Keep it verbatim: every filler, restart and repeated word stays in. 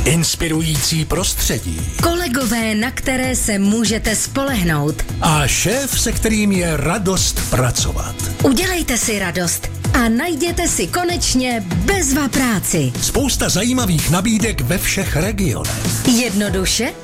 Inspirující prostředí. Kolegové, na které se můžete spolehnout. A šéf, se kterým je radost pracovat. Udělejte si radost a najděte si konečně bezva práci. Spousta zajímavých nabídek ve všech regionech. Jednoduše